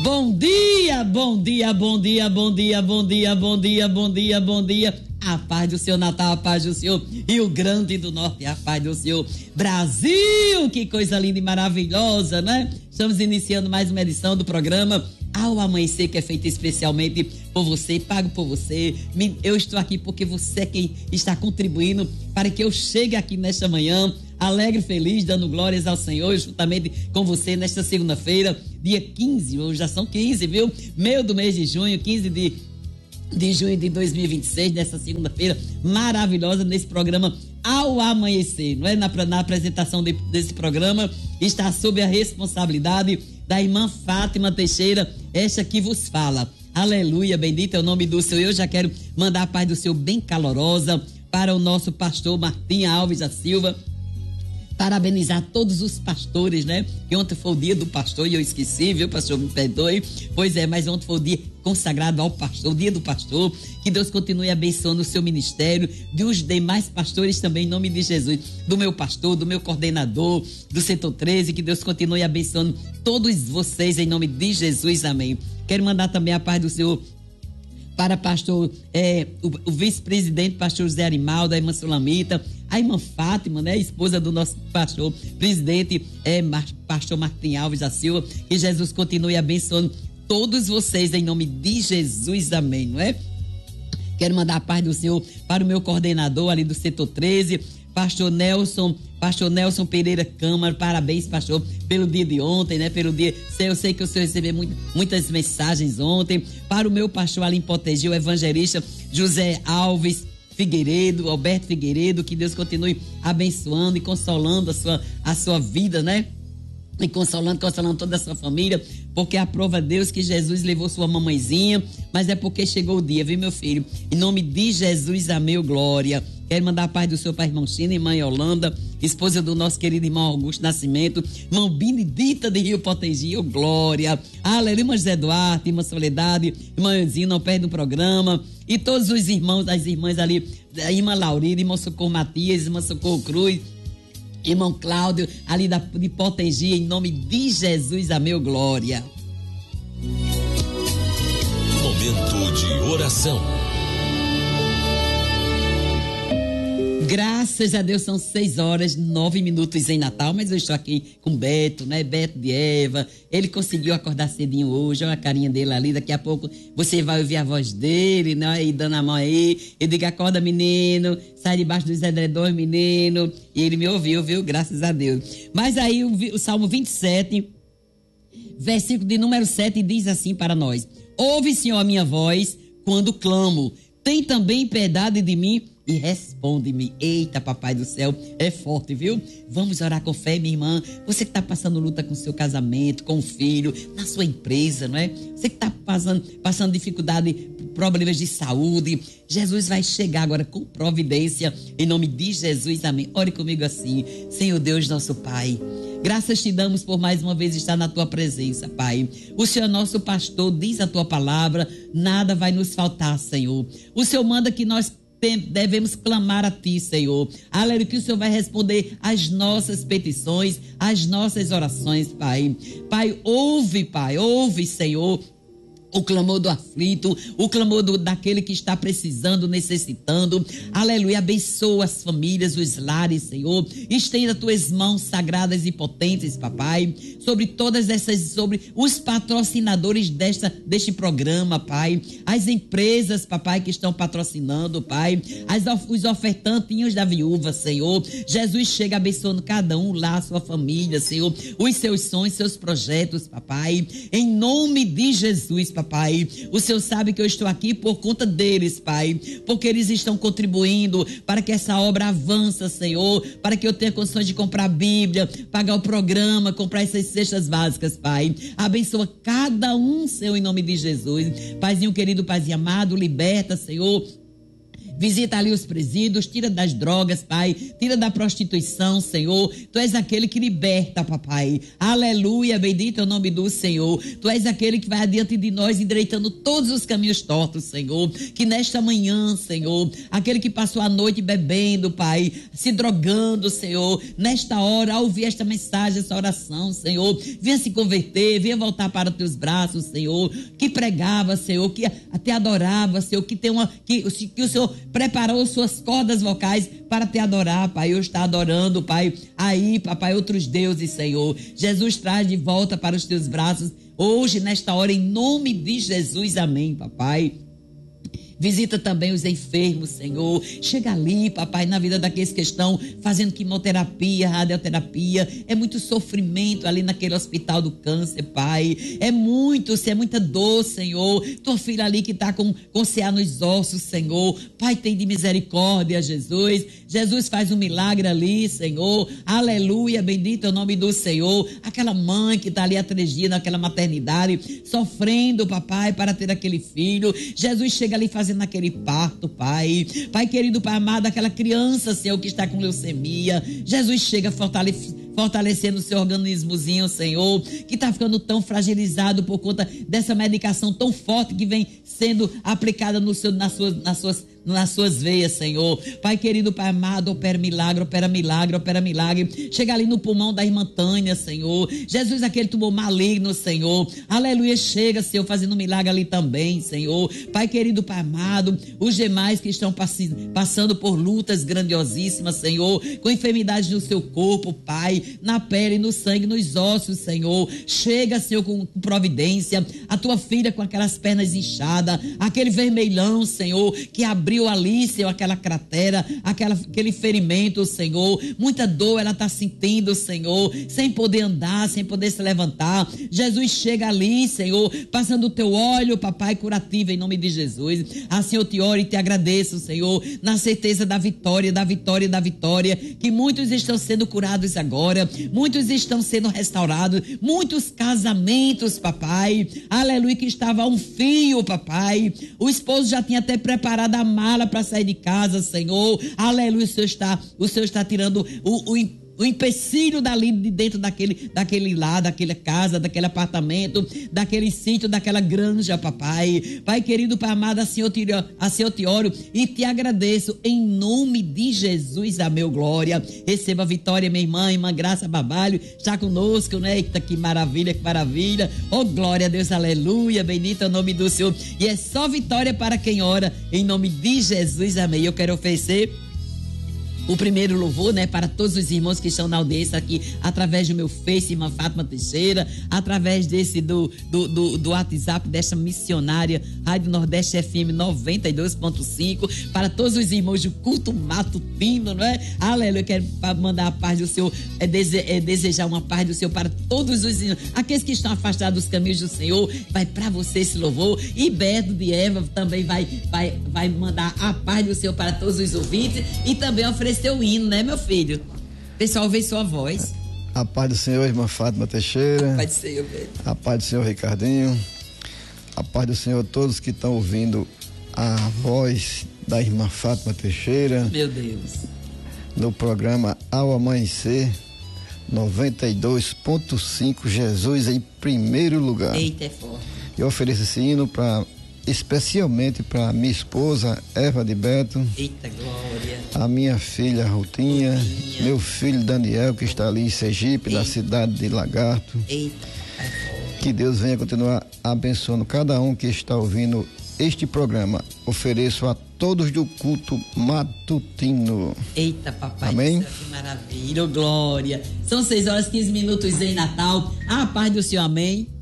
Bom dia, bom dia, bom dia, bom dia, bom dia, bom dia, bom dia, bom dia. A paz do Senhor, Natal, a paz do Senhor. Rio Grande do Norte, a paz do Senhor. Brasil, que coisa linda e maravilhosa, né? Estamos iniciando mais uma edição do programa Ao Amanhecer, que é feito especialmente por você, pago por você. Eu estou aqui porque você é quem está contribuindo para que eu chegue aqui nesta manhã, alegre e feliz, dando glórias ao Senhor, juntamente com você nesta segunda-feira, dia 15, hoje já são 15, viu? Meio do mês de junho, 15 de junho de 2026, nessa segunda-feira maravilhosa, nesse programa Ao Amanhecer, não é? Na apresentação desse programa está sob a responsabilidade da irmã Fátima Teixeira, esta que vos fala. Aleluia, bendito é o nome do Senhor. Eu já quero mandar a paz do Senhor bem calorosa para o nosso pastor Martim Alves da Silva. Parabenizar todos os pastores, né? Que ontem foi o dia do pastor e eu esqueci, viu, pastor? Me perdoe. Pois é, mas ontem foi o dia consagrado ao pastor, o dia do pastor. Que Deus continue abençoando o seu ministério, dos demais pastores também, em nome de Jesus. Do meu pastor, do meu coordenador, do setor 13, que Deus continue abençoando todos vocês, em nome de Jesus, amém. Quero mandar também a paz do Senhor para pastor, o vice-presidente, pastor José Arimaldo, a irmã Sulamita, a irmã Fátima, né, esposa do nosso pastor, presidente, pastor Martim Alves da Silva. Que Jesus continue abençoando todos vocês, em nome de Jesus, amém, não é? Quero mandar a paz do Senhor para o meu coordenador ali do setor 13, pastor Nelson Pereira Câmara. Parabéns, pastor, pelo dia de ontem, né? Pelo dia, eu sei que o senhor recebeu muitas mensagens ontem. Para o meu pastor ali em Potegi, o evangelista José Alves Figueiredo, Alberto Figueiredo, que Deus continue abençoando e consolando a sua vida, né? E consolando toda a sua família, porque aprova Deus que Jesus levou sua mamãezinha, mas é porque chegou o dia, viu, meu filho? Em nome de Jesus, amém, glória. Quero mandar a paz do Senhor para a irmã China, irmã Yolanda, esposa do nosso querido irmão Augusto Nascimento, irmão Benedita de Rio Potegi, oh, glória. Aleluia, irmã José Duarte, irmã Soledade, irmã Anzinho, não perde o programa. E todos os irmãos, as irmãs ali, a irmã Laurida, irmão Socorro Matias, irmã Socorro Cruz, irmão Cláudio, ali de Potegi, em nome de Jesus, amém, glória. Momento de oração. Graças a Deus, são 6h09 em Natal, mas eu estou aqui com Beto, né? Beto de Eva. Ele conseguiu acordar cedinho hoje, olha a carinha dele ali. Daqui a pouco você vai ouvir a voz dele, né? E dando a mão aí. Eu digo, acorda, menino, sai debaixo dos edredões, menino. E ele me ouviu, viu? Graças a Deus. Mas aí o Salmo 27, versículo de número 7, diz assim para nós: ouve, Senhor, a minha voz quando clamo. Tem também piedade de mim e responde-me. Eita, papai do céu, é forte, viu? Vamos orar com fé, minha irmã. Você que está passando luta com o seu casamento, com o filho, na sua empresa, não é? Você que está passando dificuldade, problemas de saúde, Jesus vai chegar agora com providência, em nome de Jesus, amém. Ore comigo assim: Senhor Deus, nosso Pai, graças te damos por mais uma vez estar na tua presença, Pai. O Senhor é nosso pastor, diz a tua palavra, nada vai nos faltar, Senhor. O Senhor manda que nós devemos clamar a ti, Senhor. Aleluia, que o Senhor vai responder às nossas petições, às nossas orações, Pai. Pai, ouve, Senhor, o clamor do aflito, o clamor daquele que está precisando, necessitando. Aleluia, abençoa as famílias, os lares, Senhor. Estenda tuas mãos sagradas e potentes, papai, sobre todas essas, sobre os patrocinadores deste programa, Pai. As empresas, papai, que estão patrocinando, Pai. Os ofertantinhos da viúva, Senhor. Jesus chega abençoando cada um lá, sua família, Senhor. Os seus sonhos, seus projetos, papai. Em nome de Jesus, papai. O Senhor sabe que eu estou aqui por conta deles, Pai, porque eles estão contribuindo para que essa obra avance, Senhor, para que eu tenha condições de comprar a Bíblia, pagar o programa, comprar essas cestas básicas, Pai. Abençoa cada um, Senhor, em nome de Jesus. Paizinho querido, Paizinho amado, liberta, Senhor, Visita ali os presídios, tira das drogas, Pai, tira da prostituição, Senhor. Tu és aquele que liberta, papai. Aleluia, bendito é o nome do Senhor. Tu és aquele que vai adiante de nós, endireitando todos os caminhos tortos, Senhor. Que nesta manhã, Senhor, aquele que passou a noite bebendo, Pai, se drogando, Senhor, nesta hora, ao ouvir esta mensagem, essa oração, Senhor, venha se converter, venha voltar para os teus braços, Senhor, que pregava, Senhor, que até adorava, Senhor, que o Senhor preparou suas cordas vocais para te adorar, Pai. Eu estou adorando, Pai, aí, papai, outros deuses, Senhor. Jesus traz de volta para os teus braços hoje, nesta hora, em nome de Jesus, amém, papai. Visita também os enfermos, Senhor. Chega ali, papai, na vida daqueles que estão fazendo quimioterapia, radioterapia. É muito sofrimento ali naquele hospital do câncer, Pai. É muita dor, Senhor. Tua filha ali que está com CA nos ossos, Senhor. Pai, tem de misericórdia, Jesus. Jesus faz um milagre ali, Senhor. Aleluia, bendito é o nome do Senhor. Aquela mãe que está ali há 3 dias naquela maternidade, sofrendo, papai, para ter aquele filho. Jesus chega ali fazendo naquele parto, Pai. Pai querido, Pai amado, aquela criança, Senhor, que está com leucemia. Jesus chega fortalecendo o seu organismozinho, Senhor, que está ficando tão fragilizado por conta dessa medicação tão forte que vem sendo aplicada nas suas veias, Senhor. Pai querido, Pai amado, opera milagre. Chega ali no pulmão da irmã Tânia, Senhor. Jesus, aquele tumor maligno, Senhor. Aleluia, chega, Senhor, fazendo milagre ali também, Senhor. Pai querido, Pai amado, os demais que estão passando por lutas grandiosíssimas, Senhor, com enfermidades no seu corpo, Pai, na pele, no sangue, nos ossos, Senhor. Chega, Senhor, com providência. A tua filha com aquelas pernas inchadas, aquele vermelhão, Senhor, que abriu ali, Senhor, aquela cratera, aquele ferimento, Senhor. Muita dor ela está sentindo, Senhor, sem poder andar, sem poder se levantar. Jesus chega ali, Senhor, passando o teu óleo, papai, curativo, em nome de Jesus. Assim eu te oro e te agradeço, Senhor, na certeza da vitória, que muitos estão sendo curados agora, muitos estão sendo restaurados, muitos casamentos, papai, aleluia, que estava a um fio, papai. O esposo já tinha até preparado a mala para sair de casa, Senhor. Aleluia, o Senhor está tirando o empecilho dali de dentro daquela casa, daquele apartamento, daquele sítio, daquela granja, papai. Pai querido, Pai amado, assim eu te oro e te agradeço em nome de Jesus, a meu glória. Receba a vitória, minha irmã Graça Babalho, está conosco, né? Eita, que maravilha. Oh, glória a Deus, aleluia, bendito é o nome do Senhor. E é só vitória para quem ora, em nome de Jesus, amém. Eu quero oferecer o primeiro louvor, né, para todos os irmãos que estão na audiência aqui, através do meu Face, irmã Fátima Teixeira, através do WhatsApp desta missionária Rádio Nordeste FM 92.5, para todos os irmãos do culto matutino, não é? Aleluia, eu quero mandar a paz do Senhor, desejar uma paz do Senhor para todos os irmãos, aqueles que estão afastados dos caminhos do Senhor. Vai para você esse louvor. E Beto de Eva também vai mandar a paz do Senhor para todos os ouvintes e também oferecer o hino, né, meu filho? Pessoal, ouve sua voz. A paz do Senhor, irmã Fátima Teixeira. A paz do Senhor, velho. A paz do Senhor, Ricardinho. A paz do Senhor, todos que estão ouvindo a voz da irmã Fátima Teixeira. Meu Deus. No programa Ao Amanhecer 92.5, Jesus em primeiro lugar. Eita, é forte. Eu ofereço esse hino especialmente para minha esposa Eva de Beto. Eita, glória. A minha filha Rutinha, meu filho Daniel, que está ali em Sergipe, da cidade de Lagarto. Eita, que Deus venha continuar abençoando cada um que está ouvindo este programa. Ofereço a todos do culto matutino. Eita, papai. Amém? Do céu, que maravilha, glória. São 6 horas e 15 minutos em Natal. A paz do Senhor, amém.